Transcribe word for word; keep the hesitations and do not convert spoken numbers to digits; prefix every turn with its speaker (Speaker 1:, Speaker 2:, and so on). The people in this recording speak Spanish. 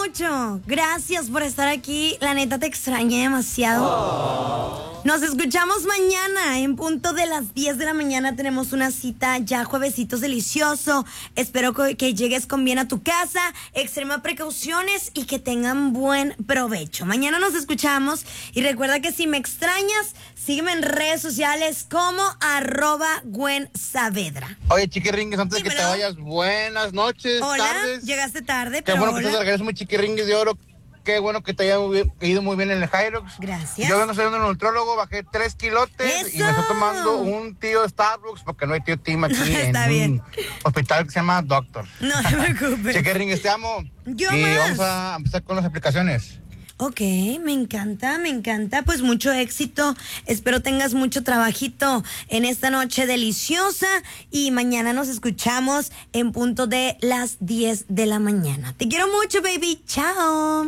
Speaker 1: mucho. Gracias por estar aquí. La neta te extrañé demasiado. Oh. Nos escuchamos mañana en punto de las diez de la mañana. Tenemos una cita ya, juevesitos delicioso. Espero que, que llegues con bien a tu casa. Extrema precauciones y que tengan buen provecho. Mañana nos escuchamos y recuerda que si me extrañas, sígueme en redes sociales como arroba Gwen Saavedra.
Speaker 2: Oye, Chiquiringuis, antes de que te vayas, buenas noches,
Speaker 1: hola,
Speaker 2: tardes.
Speaker 1: Llegaste tarde,
Speaker 2: Qué
Speaker 1: pero
Speaker 2: bueno
Speaker 1: hola.
Speaker 2: que estás de regreso, muy Chiquiringuis de oro. Qué bueno que te haya ido muy bien en el Hyrox.
Speaker 1: Gracias.
Speaker 2: Yo vengo saliendo en un nutrólogo, bajé tres kilotes.
Speaker 1: ¡Eso!
Speaker 2: Y me estoy tomando un tío Starbucks porque no hay tío Tim aquí
Speaker 1: Está
Speaker 2: en
Speaker 1: bien.
Speaker 2: un hospital que se llama Doctor.
Speaker 1: No te preocupes.
Speaker 2: Chiquiringuis, te amo.
Speaker 1: Yo
Speaker 2: y
Speaker 1: más.
Speaker 2: vamos a empezar con las aplicaciones.
Speaker 1: Ok, me encanta, me encanta. Pues mucho éxito. Espero tengas mucho trabajito en esta noche deliciosa. Y mañana nos escuchamos en punto de las diez de la mañana. Te quiero mucho, baby. Chao.